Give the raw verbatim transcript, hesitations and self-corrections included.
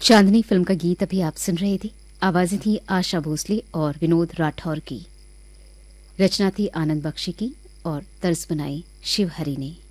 चांदनी film का गीत अभी आप सुन रहे थे। आवाजें थी आशा भोसले और विनोद राठौर की। रचना थी आनंद बख्शी की और तर्ज बनाई शिव हरि ने।